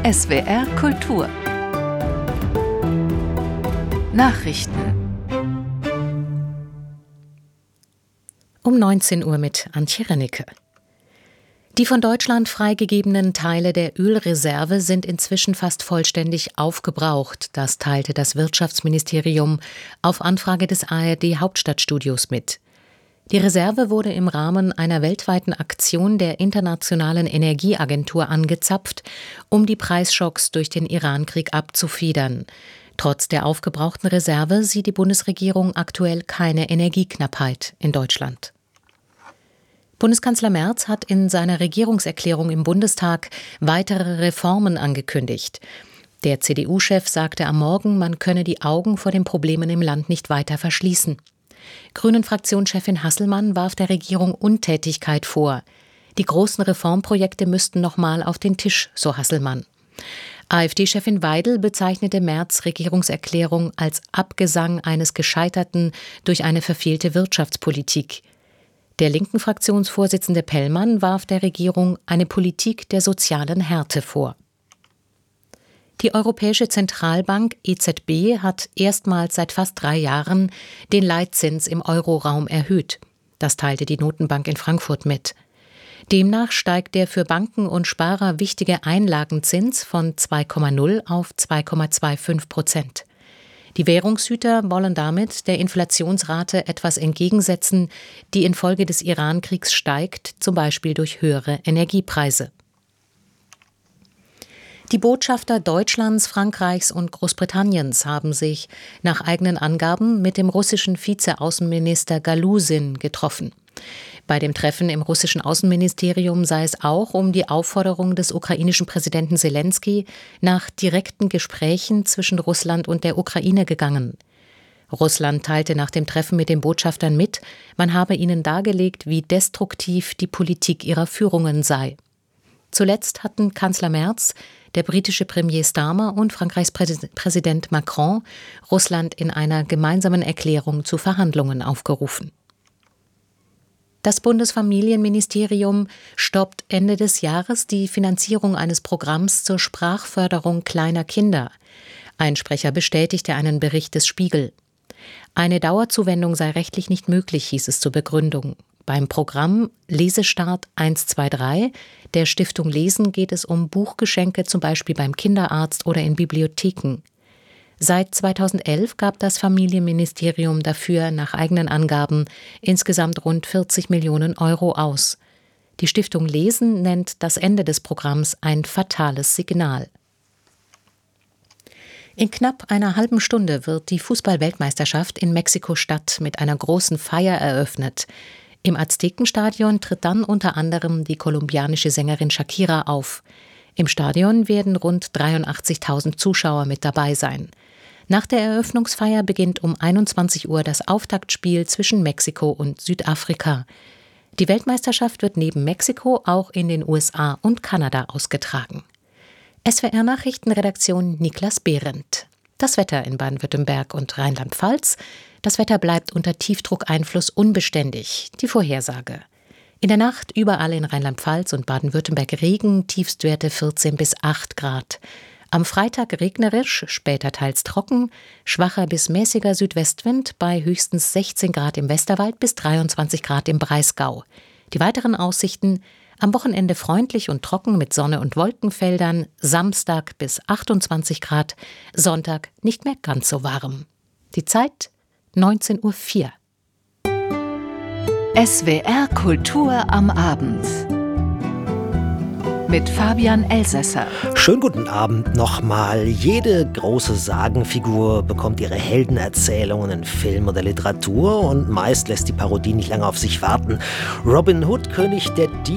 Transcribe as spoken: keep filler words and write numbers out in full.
S W R Kultur Nachrichten Um neunzehn Uhr mit Antje Rennecke. Die von Deutschland freigegebenen Teile der Ölreserve sind inzwischen fast vollständig aufgebraucht. Das teilte das Wirtschaftsministerium auf Anfrage des A R D-Hauptstadtstudios mit. Die Reserve wurde im Rahmen einer weltweiten Aktion der Internationalen Energieagentur angezapft, um die Preisschocks durch den Irankrieg abzufedern. Trotz der aufgebrauchten Reserve sieht die Bundesregierung aktuell keine Energieknappheit in Deutschland. Bundeskanzler Merz hat in seiner Regierungserklärung im Bundestag weitere Reformen angekündigt. Der C D U-Chef sagte am Morgen, man könne die Augen vor den Problemen im Land nicht weiter verschließen. Grünen-Fraktionschefin Hasselmann warf der Regierung Untätigkeit vor. Die großen Reformprojekte müssten nochmal auf den Tisch, so Hasselmann. AfD-Chefin Weidel bezeichnete Merz' Regierungserklärung als Abgesang eines Gescheiterten durch eine verfehlte Wirtschaftspolitik. Der linken Fraktionsvorsitzende Pellmann warf der Regierung eine Politik der sozialen Härte vor. Die Europäische Zentralbank E Z B hat erstmals seit fast drei Jahren den Leitzins im Euroraum erhöht. Das teilte die Notenbank in Frankfurt mit. Demnach steigt der für Banken und Sparer wichtige Einlagenzins von zwei Komma null auf zwei Komma fünfundzwanzig Prozent. Die Währungshüter wollen damit der Inflationsrate etwas entgegensetzen, die infolge des Irankriegs steigt, zum Beispiel durch höhere Energiepreise. Die Botschafter Deutschlands, Frankreichs und Großbritanniens haben sich nach eigenen Angaben mit dem russischen Vize-Außenminister Galusin getroffen. Bei dem Treffen im russischen Außenministerium sei es auch um die Aufforderung des ukrainischen Präsidenten Selenskyj nach direkten Gesprächen zwischen Russland und der Ukraine gegangen. Russland teilte nach dem Treffen mit den Botschaftern mit, man habe ihnen dargelegt, wie destruktiv die Politik ihrer Führungen sei. Zuletzt hatten Kanzler Merz, der britische Premier Starmer und Frankreichs Präsident Macron Russland in einer gemeinsamen Erklärung zu Verhandlungen aufgerufen. Das Bundesfamilienministerium stoppt Ende des Jahres die Finanzierung eines Programms zur Sprachförderung kleiner Kinder. Ein Sprecher bestätigte einen Bericht des Spiegel. Eine Dauerzuwendung sei rechtlich nicht möglich, hieß es zur Begründung. Beim Programm Lesestart eins zwei drei der Stiftung Lesen geht es um Buchgeschenke, zum Beispiel beim Kinderarzt oder in Bibliotheken. Seit zweitausendelf gab das Familienministerium dafür nach eigenen Angaben insgesamt rund vierzig Millionen Euro aus. Die Stiftung Lesen nennt das Ende des Programms ein fatales Signal. In knapp einer halben Stunde wird die Fußball-Weltmeisterschaft in Mexiko-Stadt mit einer großen Feier eröffnet. Im Aztekenstadion tritt dann unter anderem die kolumbianische Sängerin Shakira auf. Im Stadion werden rund dreiundachtzigtausend Zuschauer mit dabei sein. Nach der Eröffnungsfeier beginnt um einundzwanzig Uhr das Auftaktspiel zwischen Mexiko und Südafrika. Die Weltmeisterschaft wird neben Mexiko auch in den U S A und Kanada ausgetragen. S W R-Nachrichtenredaktion Niklas Behrendt. Das Wetter in Baden-Württemberg und Rheinland-Pfalz. Das Wetter bleibt unter Tiefdruckeinfluss unbeständig. Die Vorhersage. In der Nacht überall in Rheinland-Pfalz und Baden-Württemberg Regen, Tiefstwerte vierzehn bis acht Grad. Am Freitag regnerisch, später teils trocken, schwacher bis mäßiger Südwestwind bei höchstens sechzehn Grad im Westerwald bis dreiundzwanzig Grad im Breisgau. Die weiteren Aussichten: am Wochenende freundlich und trocken mit Sonne und Wolkenfeldern, Samstag bis achtundzwanzig Grad, Sonntag nicht mehr ganz so warm. Die Zeit neunzehn Uhr vier. S W R Kultur am Abend mit Fabian Elsässer. Schönen guten Abend nochmal. Jede große Sagenfigur bekommt ihre Heldenerzählungen in Film oder Literatur und meist lässt die Parodie nicht lange auf sich warten. Robin Hood, König der Diebe,